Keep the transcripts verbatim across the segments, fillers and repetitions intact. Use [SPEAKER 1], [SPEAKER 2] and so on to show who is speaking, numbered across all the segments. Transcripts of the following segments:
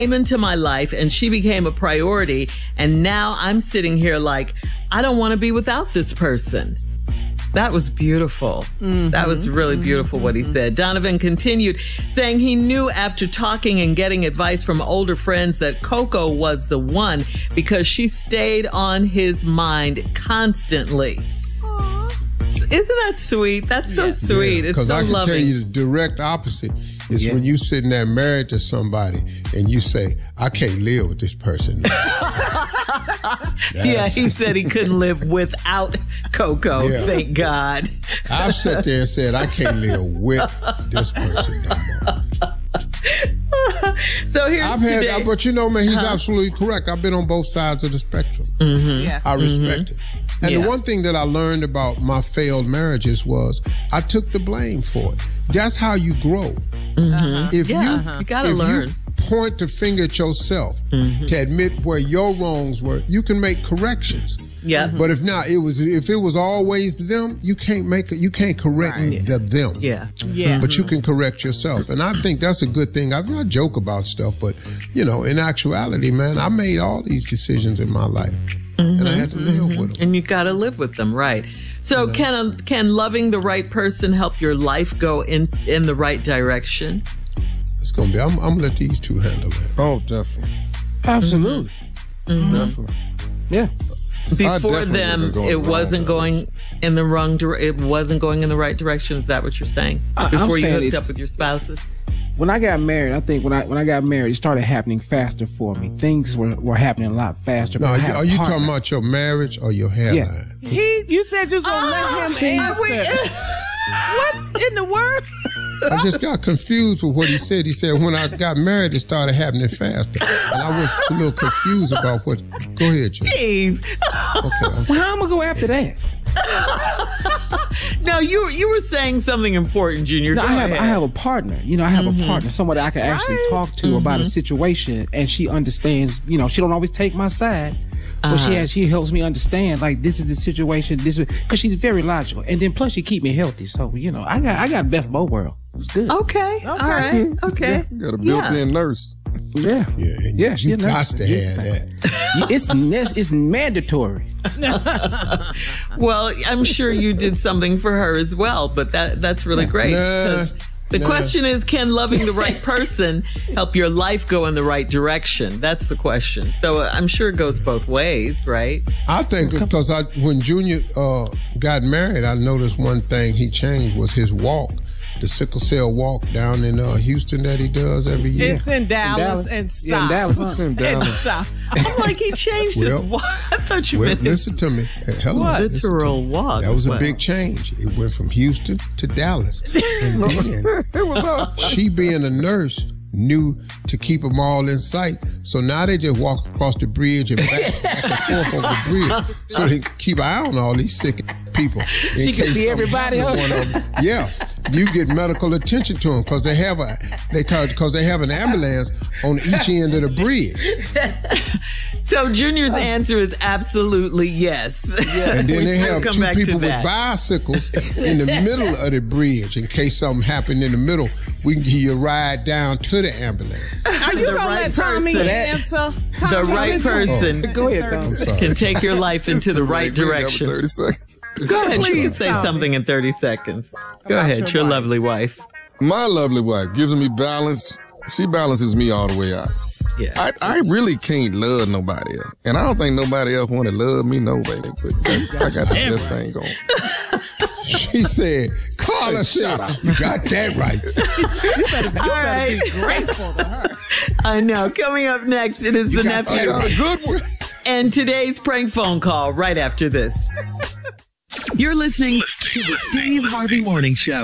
[SPEAKER 1] came into my life and she became a priority. And now I'm sitting here like, I don't want to be without this person. That was beautiful. Mm-hmm. That was really beautiful mm-hmm. what he said. Donovan continued saying he knew after talking and getting advice from older friends that Coco was the one because she stayed on his mind constantly. Isn't that sweet? That's so yeah. sweet.
[SPEAKER 2] Because
[SPEAKER 1] yeah,
[SPEAKER 2] so
[SPEAKER 1] I can
[SPEAKER 2] loving.
[SPEAKER 1] tell
[SPEAKER 2] you the direct opposite is yeah. when you sitting there married to somebody and you say, I can't live with this person.
[SPEAKER 1] Yeah, he said he couldn't live without Coco. Yeah. Thank God.
[SPEAKER 2] I've sat there and said, I can't live with this person no more.
[SPEAKER 1] So here's
[SPEAKER 2] I've had,
[SPEAKER 1] today.
[SPEAKER 2] But you know, man, he's uh-huh. absolutely correct. I've been on both sides of the spectrum.
[SPEAKER 1] Mm-hmm.
[SPEAKER 3] Yeah.
[SPEAKER 2] I respect
[SPEAKER 1] mm-hmm.
[SPEAKER 2] it. And yeah. the one thing that I learned about my failed marriages was I took the blame for it. That's how you grow.
[SPEAKER 1] Mm-hmm.
[SPEAKER 2] If
[SPEAKER 1] yeah,
[SPEAKER 2] you,
[SPEAKER 1] uh-huh. you gotta
[SPEAKER 2] if
[SPEAKER 1] learn.
[SPEAKER 2] You point the finger at yourself
[SPEAKER 1] mm-hmm.
[SPEAKER 2] to admit where your wrongs were, you can make corrections.
[SPEAKER 1] Yeah.
[SPEAKER 2] Mm-hmm. But if not, it was if it was always them, you can't make it. You can't correct
[SPEAKER 1] right.
[SPEAKER 2] the them.
[SPEAKER 1] Yeah. Yeah.
[SPEAKER 2] But you can correct yourself, and I think that's a good thing. I, I joke about stuff, but you know, in actuality, man, I made all these decisions in my life. Mm-hmm, and I had to live
[SPEAKER 1] mm-hmm.
[SPEAKER 2] with them.
[SPEAKER 1] And you got to live with them, right? So, you know, can a, can loving the right person help your life go in in the right direction?
[SPEAKER 2] It's gonna be. I'm, I'm gonna let these two handle it.
[SPEAKER 4] Oh, definitely,
[SPEAKER 3] absolutely,
[SPEAKER 1] mm-hmm.
[SPEAKER 4] definitely,
[SPEAKER 3] yeah.
[SPEAKER 1] Before them, it wasn't going in the wrong. Dire- it wasn't going in the right direction. Is that what you're saying?
[SPEAKER 3] I,
[SPEAKER 1] Before
[SPEAKER 3] I'm
[SPEAKER 1] you hooked
[SPEAKER 3] saying
[SPEAKER 1] up with your spouses.
[SPEAKER 3] When I got married, I think when I when I got married, it started happening faster for me. Things were, were happening a lot faster.
[SPEAKER 2] No, are you, are you talking about your marriage or your hairline?
[SPEAKER 3] Yeah.
[SPEAKER 5] He, you said you was gonna
[SPEAKER 1] oh,
[SPEAKER 5] let him
[SPEAKER 1] see,
[SPEAKER 5] answer.
[SPEAKER 1] we, what in the world?
[SPEAKER 2] I just got confused with what he said. He said when I got married, it started happening faster, and I was a little confused about what. Go ahead, Jim.
[SPEAKER 1] Steve.
[SPEAKER 2] Okay. I'm
[SPEAKER 3] well, how am I gonna go after that?
[SPEAKER 1] No, you you were saying something important, Junior.
[SPEAKER 3] No,
[SPEAKER 1] Go
[SPEAKER 3] I have
[SPEAKER 1] ahead.
[SPEAKER 3] I have a partner. You know, I have
[SPEAKER 1] mm-hmm.
[SPEAKER 3] a partner, somebody I can actually
[SPEAKER 1] right.
[SPEAKER 3] talk to
[SPEAKER 1] mm-hmm.
[SPEAKER 3] about a situation, and she understands. You know, she don't always take my side, but
[SPEAKER 1] uh-huh.
[SPEAKER 3] she has, she helps me understand. Like, this is the situation. This is because she's very logical, and then plus she keep me healthy. So you know, I got I got best of both worlds. It's good.
[SPEAKER 1] Okay. okay. All right. Okay.
[SPEAKER 4] Yeah. You got a built-in
[SPEAKER 1] yeah.
[SPEAKER 4] nurse.
[SPEAKER 3] Yeah.
[SPEAKER 2] Yeah.
[SPEAKER 3] Yeah.
[SPEAKER 2] You got to have that.
[SPEAKER 3] It's it's mandatory.
[SPEAKER 1] Well, I'm sure you did something for her as well, but that that's really great.
[SPEAKER 2] Nah,
[SPEAKER 1] the
[SPEAKER 2] nah.
[SPEAKER 1] question is, can loving the right person help your life go in the right direction? That's the question. So uh, I'm sure it goes both ways, right?
[SPEAKER 2] I think because I when Junior uh, got married, I noticed one thing he changed was his walk. The sickle cell walk down in uh, Houston that he does every year.
[SPEAKER 5] It's in Dallas,
[SPEAKER 3] in Dallas.
[SPEAKER 5] and stop.
[SPEAKER 3] Yeah, in Dallas.
[SPEAKER 4] It's in Dallas.
[SPEAKER 5] Stop.
[SPEAKER 1] I'm like, he changed
[SPEAKER 2] well,
[SPEAKER 1] his walk. I thought you
[SPEAKER 2] well,
[SPEAKER 1] meant
[SPEAKER 2] listen to me. Hello,
[SPEAKER 1] what?
[SPEAKER 2] listen
[SPEAKER 1] Literal
[SPEAKER 2] to me.
[SPEAKER 1] walk.
[SPEAKER 2] That was
[SPEAKER 1] well.
[SPEAKER 2] a big change. It went from Houston to Dallas. And then she being a nurse knew to keep them all in sight. So now they just walk across the bridge and back, back and forth over the bridge. So they keep an eye on all these sick people.
[SPEAKER 3] She can see everybody else.
[SPEAKER 2] One of them. Yeah. You get medical attention to them because they have a they because they have an ambulance on each end of the bridge.
[SPEAKER 1] So Junior's answer is absolutely yes.
[SPEAKER 2] Yeah. And then
[SPEAKER 1] We
[SPEAKER 2] they
[SPEAKER 1] still
[SPEAKER 2] have
[SPEAKER 1] come
[SPEAKER 2] two
[SPEAKER 1] back to
[SPEAKER 2] people with
[SPEAKER 1] that.
[SPEAKER 2] bicycles in the middle of the bridge in case something happened in the middle. We can give you a ride down to the ambulance.
[SPEAKER 5] Are you
[SPEAKER 1] The
[SPEAKER 5] gonna
[SPEAKER 1] right
[SPEAKER 5] let Tommy
[SPEAKER 1] person.
[SPEAKER 5] answer? Tom,
[SPEAKER 1] The
[SPEAKER 5] Tommy,
[SPEAKER 1] right
[SPEAKER 5] Tommy.
[SPEAKER 1] person
[SPEAKER 3] Go ahead, Tom.
[SPEAKER 2] I'm sorry.
[SPEAKER 1] can take your life into the right direction.
[SPEAKER 4] thirty seconds.
[SPEAKER 1] Go ahead, you
[SPEAKER 5] Please,
[SPEAKER 1] can say
[SPEAKER 5] Tommy.
[SPEAKER 1] something in thirty seconds. Go
[SPEAKER 5] About
[SPEAKER 1] ahead,
[SPEAKER 5] your
[SPEAKER 1] your
[SPEAKER 5] wife.
[SPEAKER 1] lovely wife.
[SPEAKER 4] My lovely wife gives me balance. She balances me all the way out.
[SPEAKER 1] Yeah.
[SPEAKER 4] I, I really can't love nobody else. And I don't think nobody else want to love me, no, baby. But that's, I got the best thing going.
[SPEAKER 2] She said, Carla said, you got that right.
[SPEAKER 1] All right.
[SPEAKER 5] Be grateful to her.
[SPEAKER 1] I know. Coming up next, it is
[SPEAKER 2] You
[SPEAKER 1] the
[SPEAKER 2] got that
[SPEAKER 1] nephew.
[SPEAKER 2] right.
[SPEAKER 4] Good one.
[SPEAKER 1] And today's prank phone call right after this.
[SPEAKER 6] You're listening to the Steve Harvey Morning Show.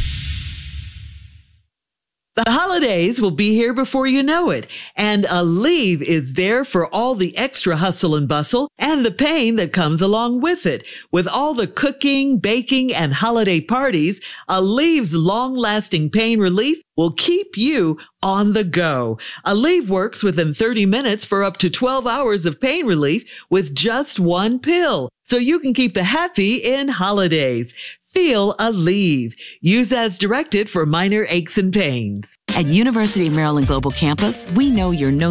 [SPEAKER 1] The holidays will be here before you know it, and Aleve is there for all the extra hustle and bustle and the pain that comes along with it. With all the cooking, baking, and holiday parties, Aleve's long-lasting pain relief will keep you on the go. Aleve works within thirty minutes for up to twelve hours of pain relief with just one pill, so you can keep the happy in holidays. Feel Aleve. Use as directed for minor aches and pains.
[SPEAKER 7] At University of Maryland Global Campus, we know you're no